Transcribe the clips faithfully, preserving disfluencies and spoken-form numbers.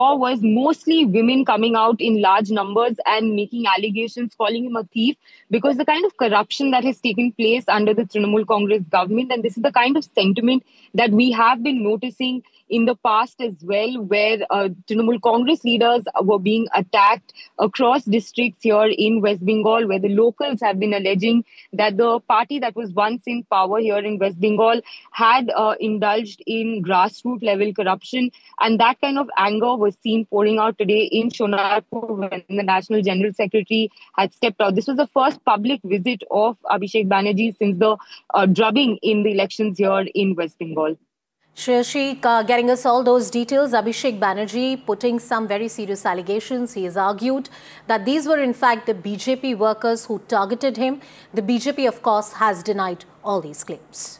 was mostly women coming out in large numbers and making allegations, calling him a thief, because the kind of corruption that has taken place under the Trinamool Congress government, and this is the kind of sentiment that we have been noticing in the past as well, where uh, Trinamool Congress leaders were being attacked across districts here in West Bengal, where the locals have been alleging that the party that was once in power here in West Bengal had uh, indulged in grassroots level corruption. And that kind of anger was seen pouring out today in Shonarpur when the National General Secretary had stepped out. This was the first public visit of Abhishek Banerjee since the uh, drubbing in the elections here in West Bengal. Shreyashik, uh, getting us all those details. Abhishek Banerjee putting some very serious allegations. He has argued that these were in fact the B J P workers who targeted him. The B J P, of course, has denied all these claims.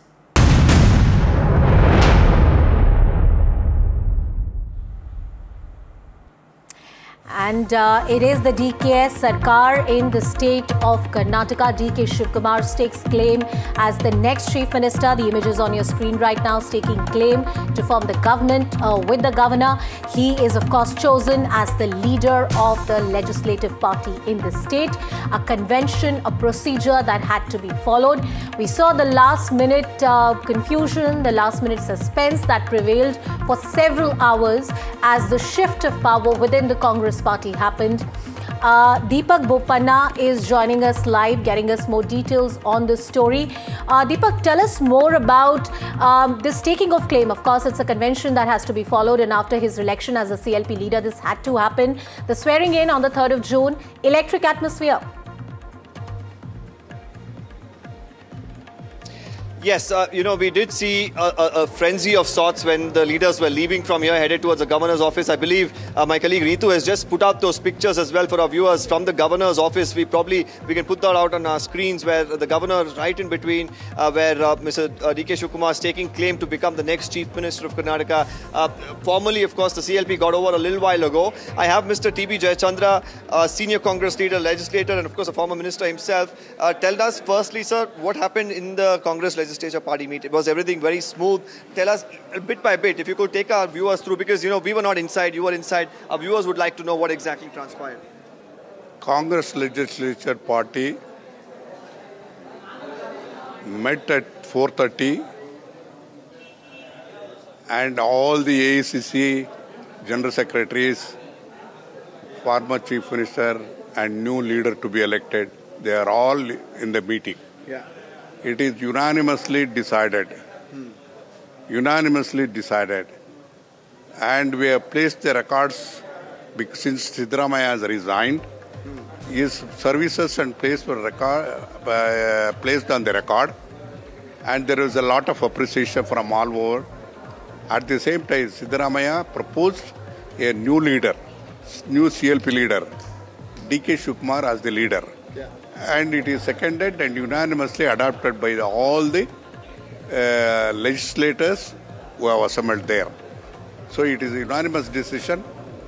And uh, it is the D K S Sarkar in the state of Karnataka. D K Shivkumar stakes claim as the next chief minister. The image is on your screen right now, staking claim to form the government uh, with the governor. He is, of course, chosen as the leader of the legislative party in the state. A convention, a procedure that had to be followed. We saw the last minute uh, confusion, the last minute suspense that prevailed for several hours as the shift of power within the Congress party happened. Uh, Deepak Bopanna is joining us live, getting us more details on this story. Uh, Deepak, tell us more about um, this taking of claim. Of course, it's a convention that has to be followed, and after his election as a C L P leader, this had to happen. The swearing in on the third of June, electric atmosphere. Yes, uh, you know, we did see a, a, a frenzy of sorts when the leaders were leaving from here, headed towards the governor's office. I believe uh, my colleague Ritu has just put out those pictures as well for our viewers from the governor's office. We probably, we can put that out on our screens where the governor is right in between, uh, where uh, Mister D K Shivkumar is taking claim to become the next chief minister of Karnataka. Uh, formally, of course, the C L P got over a little while ago. I have Mister T B Jayachandra, uh, senior Congress leader, legislator, and of course a former minister himself. Uh, tell us firstly, sir, what happened in the Congress legislature party meet? Was everything very smooth? Tell us bit by bit, if you could take our viewers through, because you know we were not inside, you were inside. Our viewers would like to know what exactly transpired. Congress legislature party met at four thirty and all the A I C C general secretaries, former chief minister and new leader to be elected, they are all in the meeting. Yeah. It is unanimously decided, hmm. unanimously decided, and we have placed the records because since Siddaramaiah has resigned, hmm. his services and place were record, uh, placed on the record, and there was a lot of appreciation from all over. At the same time, Siddaramaiah proposed a new leader, new C L P leader, D K Shivkumar as the leader. Yeah. And it is seconded and unanimously adopted by the, all the uh, legislators who have assembled there. So it is a unanimous decision,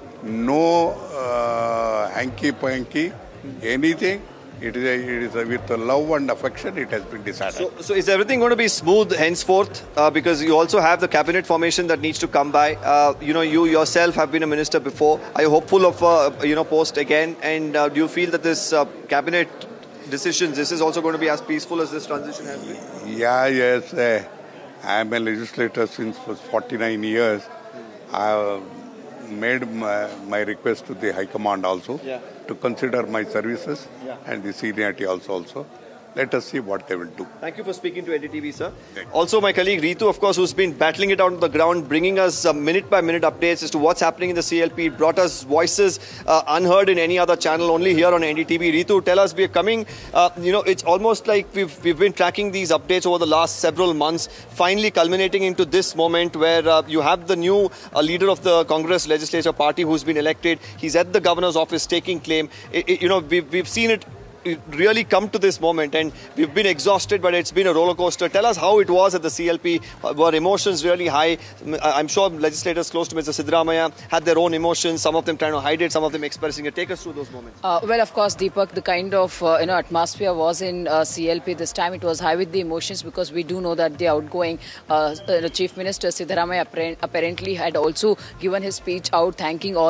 no uh, hanky-panky, anything. It is, a, it is a, with love and affection, it has been decided. So, so is everything going to be smooth henceforth? Uh, because you also have the cabinet formation that needs to come by. Uh, you know, you yourself have been a minister before. Are you hopeful of, uh, you know, post again? And uh, do you feel that this uh, cabinet decisions, this is also going to be as peaceful as this transition has been? Yeah, yes. Uh, I am a legislator since for forty-nine years. Hmm. I have made my, my request to the High Command also yeah. to consider my services yeah. and the seniority also also. Let us see what they will do. Thank you for speaking to N D T V, sir. Also, my colleague Ritu, of course, who's been battling it out on the ground, bringing us uh, minute-by-minute updates as to what's happening in the C L P. It brought us voices uh, unheard in any other channel, only here on N D T V. Ritu, tell us, we're coming, uh, you know, it's almost like we've, we've been tracking these updates over the last several months, finally culminating into this moment where uh, you have the new uh, leader of the Congress legislature party who's been elected. He's at the governor's office taking claim. It, it, you know, we've, we've seen it really come to this moment, and we've been exhausted, but it's been a roller coaster. Tell us how it was at the C L P. Were emotions really high? I'm sure legislators close to Mister Siddaramaiah had their own emotions, some of them trying to hide it, some of them expressing it. Take us through those moments. Uh, well, of course, Deepak, the kind of uh, you know atmosphere was in uh, C L P this time. It was high with the emotions because we do know that the outgoing uh, uh, Chief Minister Siddaramaiah apparently had also given his speech out thanking all